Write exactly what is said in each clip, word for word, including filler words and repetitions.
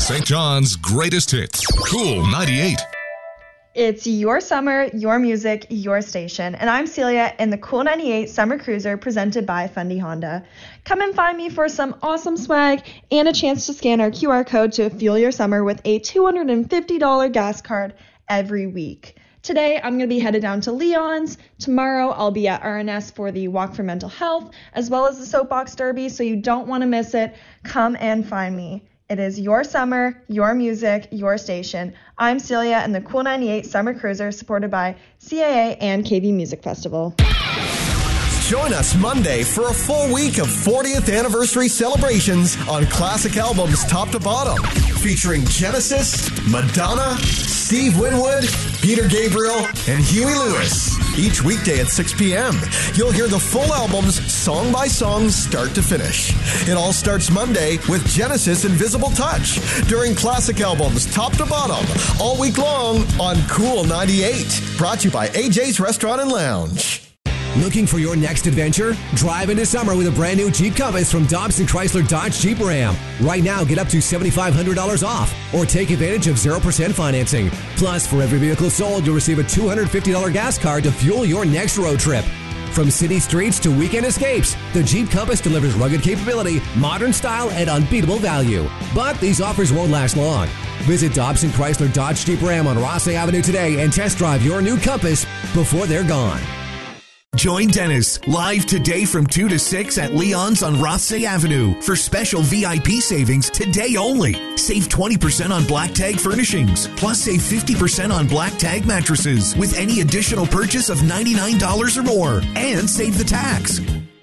Saint John's greatest hits. Cool ninety-eight. It's your summer, your music, your station, and I'm Celia in the Cool ninety-eight Summer Cruiser presented by Fundy Honda. Come and find me for some awesome swag and a chance to scan our Q R code to fuel your summer with a two hundred fifty dollars gas card every week. Today, I'm going to be headed down to Leon's. Tomorrow, I'll be at R N S for the Walk for Mental Health, as well as the Soapbox Derby, so you don't want to miss it. Come and find me. It is your summer, your music, your station. I'm Celia in the Cool ninety-eight Summer Cruiser, supported by C A A and K V Music Festival. Join us Monday for a full week of fortieth anniversary celebrations on classic albums top to bottom, featuring Genesis, Madonna, Steve Winwood, Peter Gabriel, and Huey Lewis. Each weekday at six p.m., you'll hear the full albums song by song, start to finish. It all starts Monday with Genesis Invisible Touch during classic albums top to bottom all week long on Cool ninety-eight. Brought to you by A J's Restaurant and Lounge. Looking for your next adventure? Drive into summer with a brand new Jeep Compass from Dobson Chrysler Dodge Jeep Ram. Right now, get up to seven thousand five hundred dollars off or take advantage of zero percent financing. Plus, for every vehicle sold, you'll receive a two hundred fifty dollars gas card to fuel your next road trip. From city streets to weekend escapes, the Jeep Compass delivers rugged capability, modern style, and unbeatable value. But these offers won't last long. Visit Dobson Chrysler Dodge Jeep Ram on Rossay Avenue today and test drive your new Compass before they're gone. Join Dennis live today from two to six at Leon's on Rothsay Avenue for special V I P savings today only. Save twenty percent on Black Tag furnishings, plus save fifty percent on Black Tag mattresses with any additional purchase of ninety-nine dollars or more, and save the tax.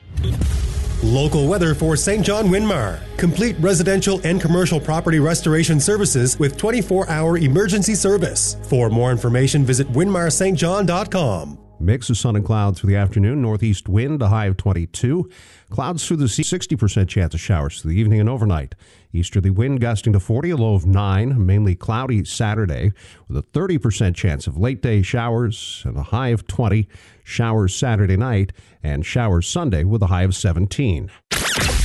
Local weather for Saint John Winmar. Complete residential and commercial property restoration services with twenty-four hour emergency service. For more information, visit winmar s t john dot com. Mix of sun and clouds for the afternoon. Northeast wind, a high of twenty-two. Clouds through the sea, sixty percent chance of showers through the evening and overnight. Easterly wind gusting to forty, a low of nine. Mainly cloudy Saturday with a thirty percent chance of late day showers and a high of twenty. Showers Saturday night and showers Sunday with a high of seventeen.